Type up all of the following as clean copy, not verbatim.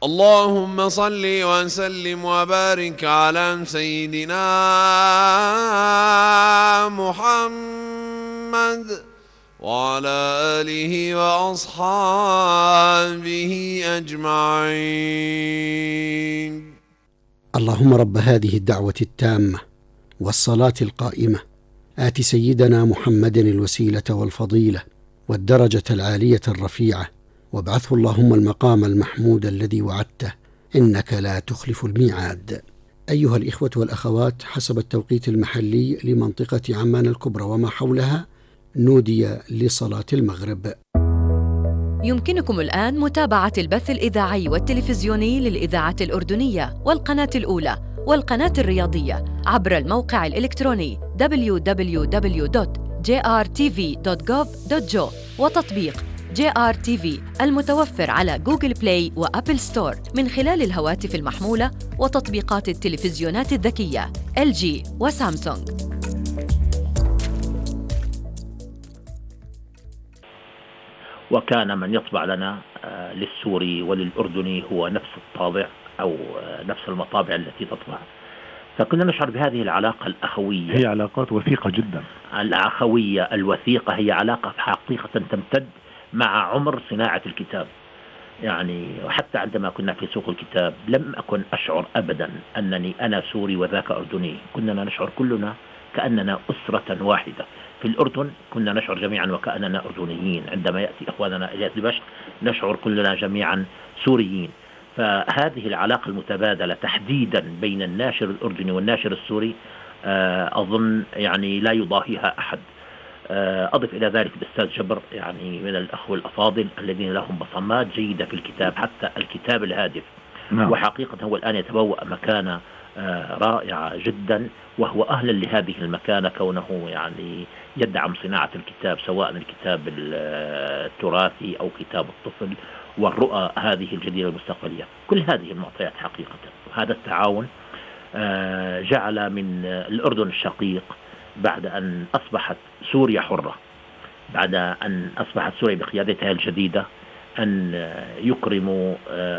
اللهم صل وسلم وبارك على سيدنا محمد وعلى آله وأصحابه أجمعين. اللهم رب هذه الدعوة التامة والصلاة القائمة آت سيدنا محمد الوسيلة والفضيلة والدرجة العالية الرفيعة، وابعثه اللهم المقام المحمود الذي وعدته، إنك لا تخلف الميعاد. أيها الإخوة والأخوات، حسب التوقيت المحلي لمنطقة عمان الكبرى وما حولها نودي لصلاة المغرب. يمكنكم الآن متابعة البث الإذاعي والتلفزيوني للإذاعة الأردنية والقناة الأولى والقناة الرياضية عبر الموقع الإلكتروني www.jrtv.gov.jo وتطبيق JRTV المتوفر على جوجل بلاي وأبل ستور من خلال الهواتف المحمولة وتطبيقات التلفزيونات الذكية LG وسامسونج. وكان من يطبع لنا للسوري وللأردني هو نفس الطابع أو نفس المطابع التي تطبع، فكنا نشعر بهذه العلاقة الأخوية. هي علاقات وثيقة جدا. الأخوية الوثيقة هي علاقة حقيقة تمتد مع عمر صناعة الكتاب. يعني وحتى عندما كنا في سوق الكتاب لم أكن أشعر أبدا أنني أنا سوري وذاك أردني، كنا نشعر كلنا كأننا أسرة واحدة. في الأردن كنا نشعر جميعا وكأننا أردنيين، عندما يأتي إخواننا إلى دمشق نشعر كلنا جميعا سوريين. فهذه العلاقة المتبادلة تحديدا بين الناشر الأردني والناشر السوري أظن يعني لا يضاهيها أحد. أضف إلى ذلك الأستاذ جبر يعني من الأخوة الأفاضل الذين لهم بصمات جيدة في الكتاب، حتى الكتاب الهادف. نعم. وحقيقة هو الآن يتبوأ مكانة رائعة جدا، وهو أهلا لهذه المكانة كونه يعني يدعم صناعة الكتاب، سواء الكتاب التراثي أو كتاب الطفل والرؤى هذه الجديدة المستقبلية. كل هذه المعطيات حقيقة هذا التعاون جعل من الأردن الشقيق بعد أن أصبحت سوريا حرة، بعد أن أصبحت سوريا بقيادتها الجديدة، أن يكرموا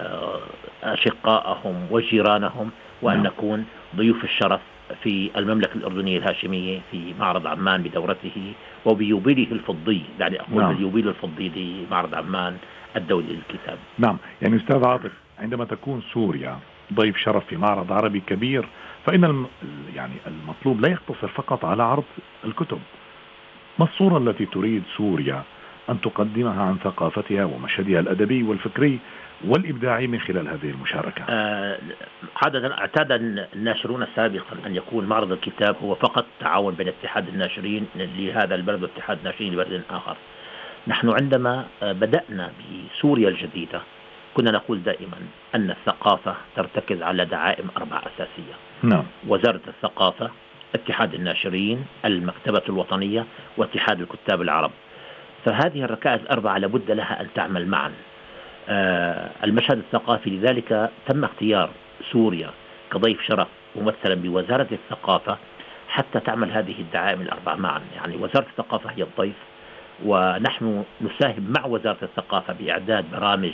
أشقائهم وجيرانهم، وأن نكون ضيوف الشرف في المملكة الأردنية الهاشمية في معرض عمان بدورته وبيوبيله الفضي، يعني أقول باليوبيل الفضي لمعرض عمان الدولي للكتاب. نعم، يعني أستاذ عاطف، عندما تكون سوريا ضيف شرف في معرض عربي كبير فإن يعني المطلوب لا يقتصر فقط على عرض الكتب. ما الصورة التي تريد سوريا أن تقدمها عن ثقافتها ومشهدها الأدبي والفكري والإبداعي من خلال هذه المشاركة؟ عادة اعتاد الناشرون سابقا أن يكون معرض الكتاب هو فقط تعاون بين اتحاد الناشرين لهذا البلد واتحاد الناشرين لبلد آخر. نحن عندما بدأنا بسوريا الجديدة كنا نقول دائما أن الثقافة ترتكز على دعائم 4 أساسية. نعم. وزارة الثقافة، اتحاد الناشرين، المكتبة الوطنية، واتحاد الكتاب العرب. فهذه الركائز 4 لابد لها أن تعمل معا. المشهد الثقافي لذلك تم اختيار سوريا كضيف شرف ممثلا بوزارة الثقافة حتى تعمل هذه الدعائم 4 معا. يعني وزارة الثقافة هي الضيف، ونحن نساهم مع وزارة الثقافة بإعداد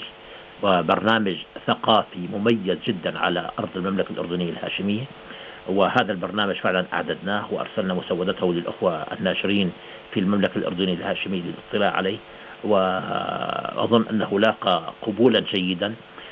برنامج ثقافي مميز جدا على أرض المملكة الأردنية الهاشمية، وهذا البرنامج فعلا أعددناه وأرسلنا مسودته للأخوة الناشرين في المملكة الأردنية الهاشمية للاطلاع عليه، وأظن أنه لاقى قبولا جيدا.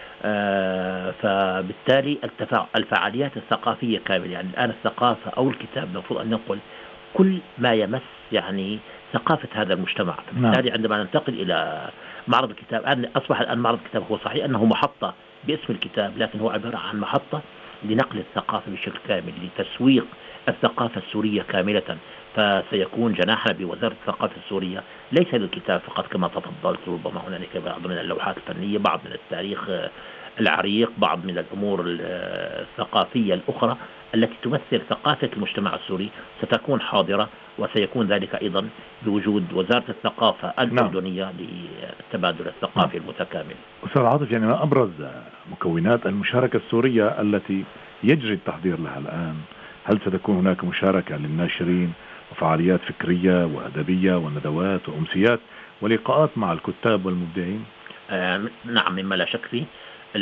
فبالتالي الفعاليات الثقافية كاملة، يعني الآن الثقافة أو الكتاب المفروض أن نقول كل ما يمس يعني ثقافة هذا المجتمع. بالتالي عندما ننتقل إلى معرض الكتاب، أصبح الآن معرض الكتاب هو صحيح أنه محطة باسم الكتاب، لكن هو عبارة عن محطة لنقل الثقافة بشكل كامل، لتسويق الثقافة السورية كاملة. فسيكون جناحنا بوزارة الثقافة السورية ليس للكتاب فقط كما تفضلت، ربما هنالك بعض من اللوحات الفنية، بعض من التاريخ العريق، بعض من الأمور الثقافية الأخرى التي تمثل ثقافة المجتمع السوري ستكون حاضرة، وسيكون ذلك أيضا بوجود وزارة الثقافة الأردنية للتبادل الثقافي المتكامل. أستاذ عاطف، يعني ما أبرز مكونات المشاركة السورية التي يجري التحضير لها الآن؟ هل ستكون هناك مشاركة للناشرين وفعاليات فكرية وأدبية وندوات وأمسيات ولقاءات مع الكتاب والمبدعين؟ نعم، مما لا شك فيه.